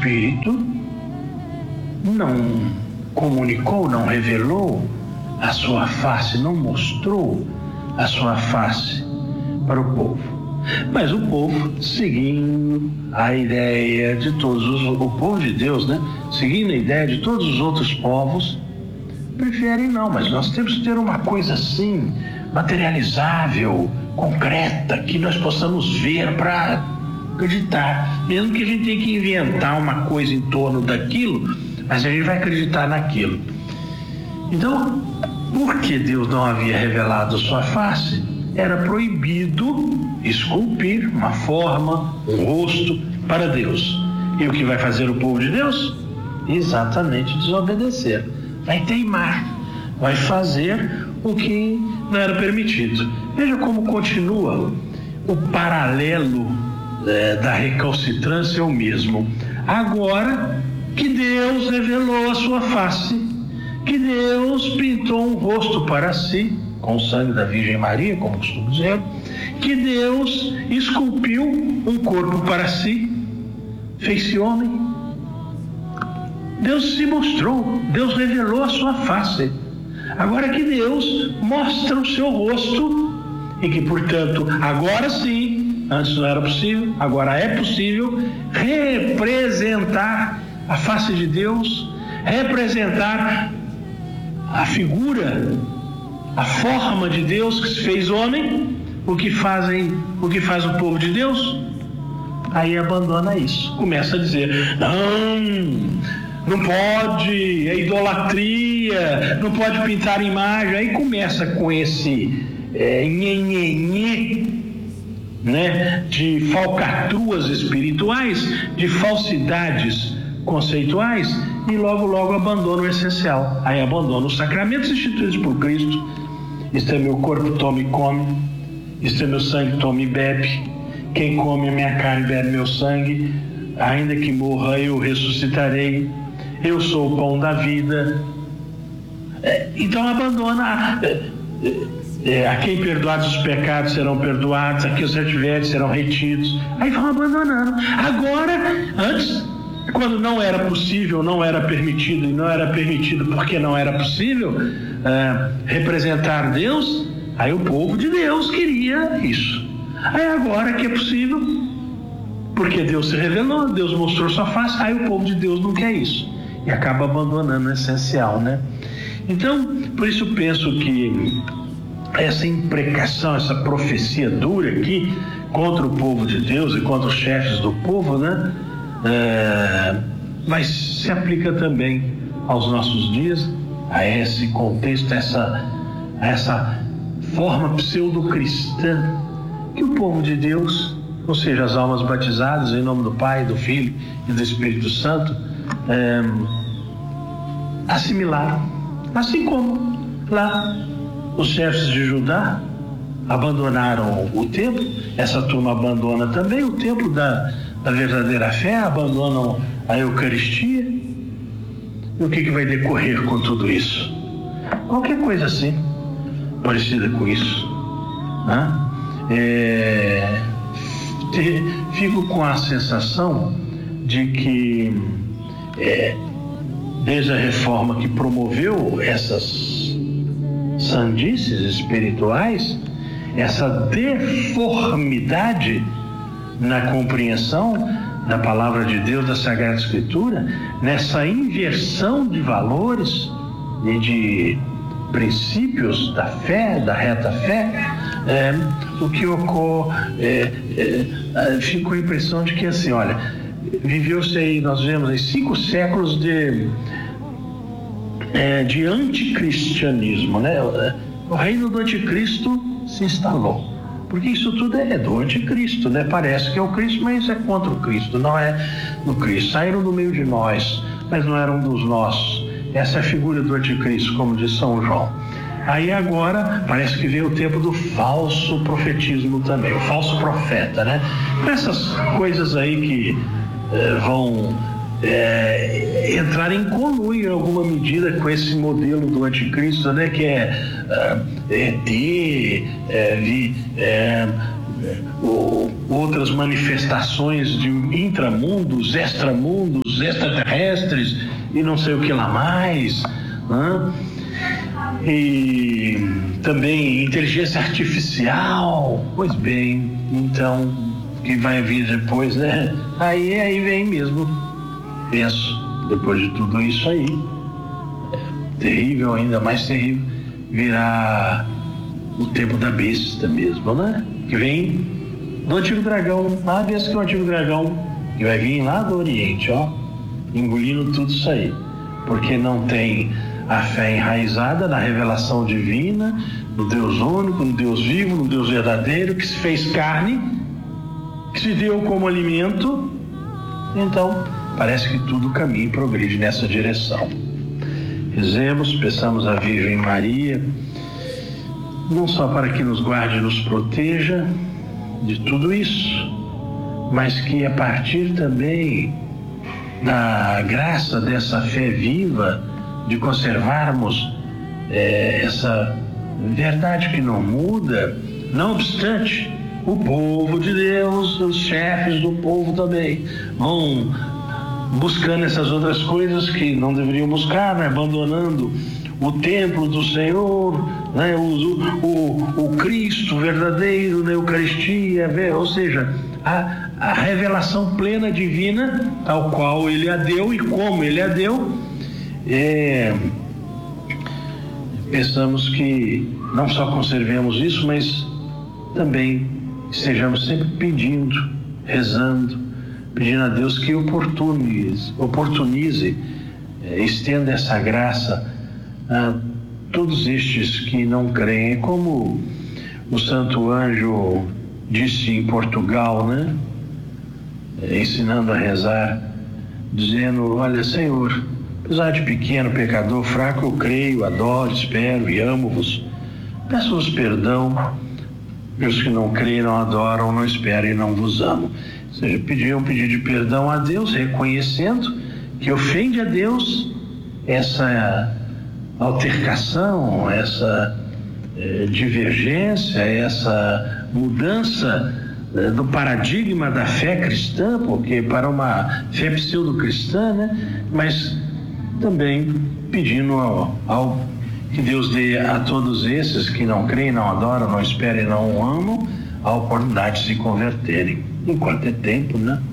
Espírito não comunicou, não revelou a sua face, não mostrou a sua face para o povo. Mas o povo, seguindo a ideia de o povo de Deus, né? Seguindo a ideia de todos os outros povos, preferem não, mas nós temos que ter uma coisa assim, materializável, concreta, que nós possamos ver para acreditar. Mesmo que a gente tenha que inventar uma coisa em torno daquilo, mas a gente vai acreditar naquilo. Então, porque Deus não havia revelado sua face, era proibido esculpir uma forma, um rosto para Deus. E o que vai fazer o povo de Deus? Exatamente desobedecer. Vai teimar, vai fazer o que não era permitido. Veja como continua o paralelo da recalcitrância é o mesmo. Agora que Deus revelou a sua face, que Deus pintou um rosto para si, com o sangue da Virgem Maria, como costumo dizer, que Deus esculpiu um corpo para si, fez-se homem. Deus se mostrou, Deus revelou a sua face. Agora que Deus mostra o seu rosto e que, portanto, agora sim, antes não era possível, agora é possível representar a face de Deus, representar a figura, a forma de Deus que se fez homem. O que faz o povo de Deus? Aí abandona isso, começa a dizer: não pode, é idolatria, não pode pintar imagem. Aí começa com esse né, de falcatruas espirituais, de falsidades conceituais, e logo abandona o essencial. Aí abandona os sacramentos instituídos por Cristo. Isto é meu corpo, tome e come. Isto é meu sangue, tome e bebe. Quem come a minha carne, bebe meu sangue. Ainda que morra, eu ressuscitarei. Eu sou o pão da vida. Então abandona. A quem perdoados os pecados serão perdoados, a quem os retiveres serão retidos. Aí vão abandonando. Agora, antes, quando não era possível, não era permitido, e não era permitido porque não era possível representar Deus, aí o povo de Deus queria isso. Aí agora que é possível, porque Deus se revelou, Deus mostrou sua face, aí o povo de Deus não quer isso e acaba abandonando o essencial, né? Então, por isso eu penso que essa imprecação, essa profecia dura aqui contra o povo de Deus e contra os chefes do povo, né? Mas se aplica também aos nossos dias, a esse contexto, a essa forma pseudo-cristã que o povo de Deus, ou seja, as almas batizadas em nome do Pai, do Filho e do Espírito Santo, assimilaram. Assim como lá os chefes de Judá abandonaram o templo, essa turma abandona também o templo da verdadeira fé, abandonam a Eucaristia. E o que vai decorrer com tudo isso? Qualquer coisa assim, parecida com isso, né? Fico com a sensação de que desde a reforma que promoveu essas sandices espirituais, essa deformidade na compreensão da palavra de Deus, da Sagrada Escritura, nessa inversão de valores e de princípios da fé, da reta fé, o que ocorre, fico com a impressão de que, assim, olha, viveu-se aí, nós vemos aí 5 séculos de anticristianismo, né? O reino do anticristo se instalou, porque isso tudo é do anticristo, né? Parece que é o Cristo, mas é contra o Cristo, não é do Cristo. Saíram do meio de nós, mas não eram dos nossos. Essa é a figura do anticristo, como diz São João. Aí agora parece que veio o tempo do falso profetismo também, o falso profeta, né? Essas coisas aí que vão entrar em conluio em alguma medida com esse modelo do anticristo, né? Que outras manifestações de intramundos, extramundos, extraterrestres e não sei o que lá mais, né? E também inteligência artificial. Pois bem, então, que vai vir depois, né? Aí vem mesmo, penso, depois de tudo isso aí, terrível, ainda mais terrível, virá o tempo da besta mesmo, né? Que vem do antigo dragão, lá desse que é o antigo dragão, que vai vir lá do Oriente, ó, engolindo tudo isso aí, porque não tem a fé enraizada na revelação divina, no Deus único, no Deus vivo, no Deus verdadeiro, que se fez carne, que se deu como alimento. Então, parece que tudo caminha e progride nessa direção. Rezemos, peçamos à Virgem Maria, não só para que nos guarde e nos proteja de tudo isso, mas que a partir também da graça dessa fé viva, de conservarmos essa verdade que não muda, não obstante, o povo de Deus, os chefes do povo também vão buscando essas outras coisas que não deveriam buscar, né? Abandonando o templo do Senhor, né? o Cristo verdadeiro na Eucaristia, ou seja, a revelação plena divina, tal qual Ele a deu e como Ele a deu. Pensamos que não só conservemos isso, mas também estejamos sempre pedindo, rezando, pedindo a Deus que oportunize, estenda essa graça a todos estes que não creem, como o santo anjo disse em Portugal, né? Ensinando a rezar, dizendo: olha, Senhor, apesar de pequeno, pecador, fraco, eu creio, adoro, espero e amo-vos. Peço-vos perdão, os que não creem, não adoram, não esperam e não vos amam. Ou seja, pedir um pedido de perdão a Deus, reconhecendo que ofende a Deus essa altercação, essa divergência, essa mudança do paradigma da fé cristã, porque para uma fé pseudo-cristã, né? Mas também pedindo ao que Deus dê a todos esses que não creem, não adoram, não esperam e não amam, a oportunidade de se converterem, enquanto é tempo, né?